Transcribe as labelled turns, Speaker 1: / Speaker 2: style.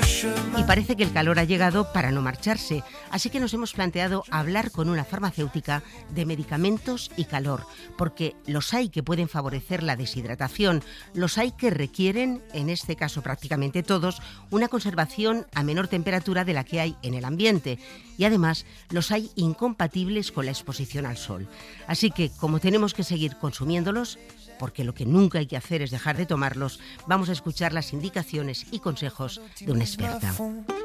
Speaker 1: Y parece que el calor ha llegado para no marcharse, así que nos hemos planteado hablar con una farmacéutica de medicamentos y calor, porque los hay que pueden favorecer la deshidratación, los hay que requieren, en este caso prácticamente todos, una conservación a menor temperatura de la que hay en el ambiente, y además los hay incompatibles con la exposición al sol. Así que, como tenemos que seguir consumiéndolos, porque lo que nunca hay que hacer es dejar de tomarlos, vamos a escuchar las indicaciones y consejos de una experta.